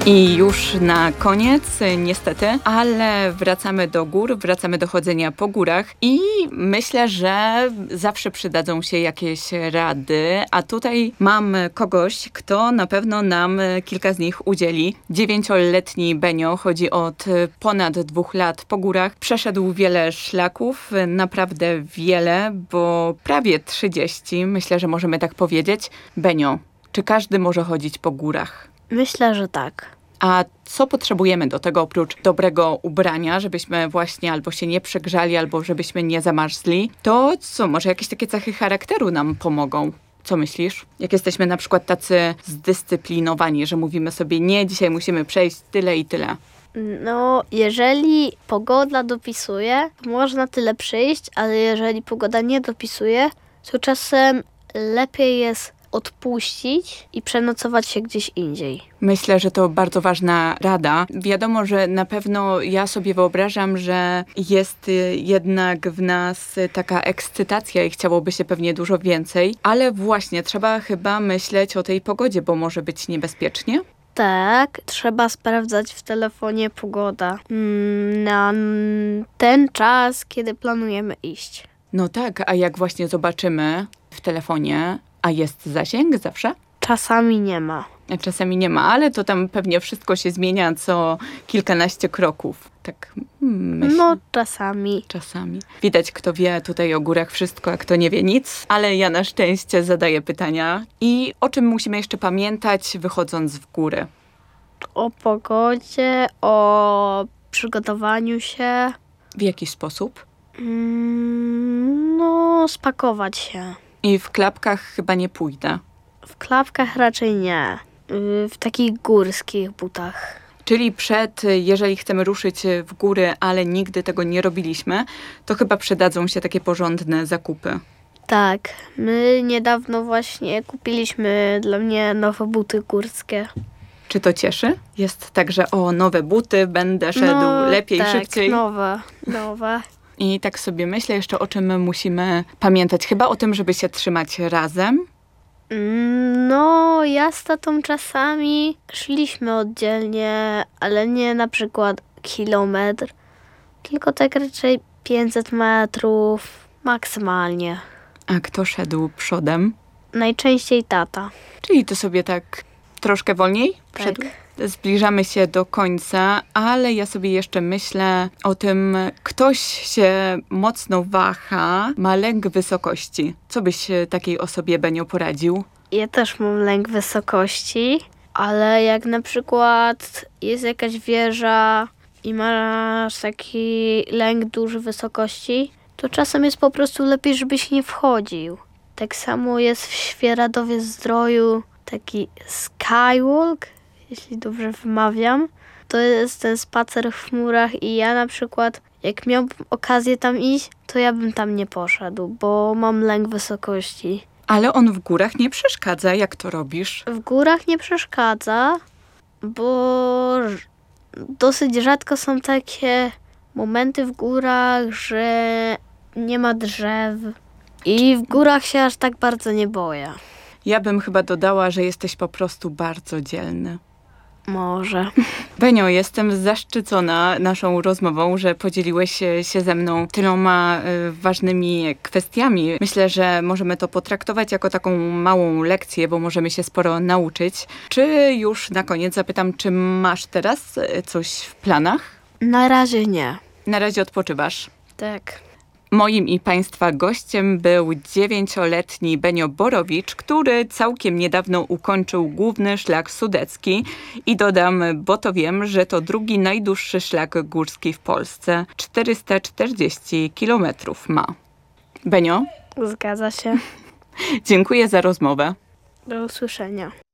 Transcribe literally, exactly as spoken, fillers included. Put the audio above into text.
I już na koniec, niestety, ale wracamy do gór, wracamy do chodzenia po górach i myślę, że zawsze przydadzą się jakieś rady, a tutaj mam kogoś, kto na pewno nam kilka z nich udzieli. Dziewięcioletni Benio chodzi od ponad dwóch lat po górach, przeszedł wiele szlaków, naprawdę wiele, bo prawie trzydzieści, myślę, że możemy tak powiedzieć. Benio, czy każdy może chodzić po górach? Myślę, że tak. A co potrzebujemy do tego oprócz dobrego ubrania, żebyśmy właśnie albo się nie przegrzali, albo żebyśmy nie zamarzli? To co, może jakieś takie cechy charakteru nam pomogą? Co myślisz? Jak jesteśmy na przykład tacy zdyscyplinowani, że mówimy sobie nie, dzisiaj musimy przejść tyle i tyle. No, jeżeli pogoda dopisuje, można tyle przyjść, ale jeżeli pogoda nie dopisuje, to czasem lepiej jest odpuścić i przenocować się gdzieś indziej. Myślę, że to bardzo ważna rada. Wiadomo, że na pewno ja sobie wyobrażam, że jest jednak w nas taka ekscytacja i chciałoby się pewnie dużo więcej, ale właśnie trzeba chyba myśleć o tej pogodzie, bo może być niebezpiecznie. Tak, trzeba sprawdzać w telefonie pogoda na ten czas, kiedy planujemy iść. No tak, a jak właśnie zobaczymy w telefonie, a jest zasięg zawsze? Czasami nie ma. Czasami nie ma, ale to tam pewnie wszystko się zmienia co kilkanaście kroków. Tak myślę. No, czasami. Czasami. Widać, kto wie tutaj o górach wszystko, a kto nie wie nic. Ale ja na szczęście zadaję pytania. I o czym musimy jeszcze pamiętać, wychodząc w góry? O pogodzie, o przygotowaniu się. W jaki sposób? Mm, no, spakować się. I w klapkach chyba nie pójdę. W klapkach raczej nie. W takich górskich butach. Czyli przed, jeżeli chcemy ruszyć w góry, ale nigdy tego nie robiliśmy, to chyba przydadzą się takie porządne zakupy. Tak. My niedawno właśnie kupiliśmy dla mnie nowe buty górskie. Czy to cieszy? Jest tak, że o, nowe buty, będę szedł no, lepiej, tak, szybciej. nowe, nowe. I tak sobie myślę jeszcze, o czym my musimy pamiętać. Chyba o tym, żeby się trzymać razem. No, ja z tatą czasami szliśmy oddzielnie, ale nie na przykład kilometr, tylko tak raczej pięćset metrów maksymalnie. A kto szedł przodem? Najczęściej tata. Czyli to sobie tak troszkę wolniej Tak. szedł? Zbliżamy się do końca, ale ja sobie jeszcze myślę o tym, ktoś się mocno waha, ma lęk wysokości. Co byś takiej osobie, Benio, poradził? Ja też mam lęk wysokości, ale jak na przykład jest jakaś wieża i masz taki lęk duży wysokości, to czasem jest po prostu lepiej, żebyś nie wchodził. Tak samo jest w Świeradowie Zdroju taki skywalk, jeśli dobrze wymawiam. To jest ten spacer w chmurach i ja na przykład, jak miałbym okazję tam iść, to ja bym tam nie poszedł, bo mam lęk wysokości. Ale on w górach nie przeszkadza. Jak to robisz? W górach nie przeszkadza, bo dosyć rzadko są takie momenty w górach, że nie ma drzew. I w górach się aż tak bardzo nie boję. Ja bym chyba dodała, że jesteś po prostu bardzo dzielny. Może. Benio, jestem zaszczycona naszą rozmową, że podzieliłeś się ze mną tyloma y, ważnymi kwestiami. Myślę, że możemy to potraktować jako taką małą lekcję, bo możemy się sporo nauczyć. Czy już na koniec zapytam, czy masz teraz coś w planach? Na razie nie. Na razie odpoczywasz. Tak. Moim i Państwa gościem był dziewięcioletni Benio Borowicz, który całkiem niedawno ukończył główny szlak sudecki i dodam, bo to wiem, że to drugi najdłuższy szlak górski w Polsce. czterysta czterdzieści kilometrów ma. Benio, Zgadza się. dziękuję za rozmowę. Do usłyszenia.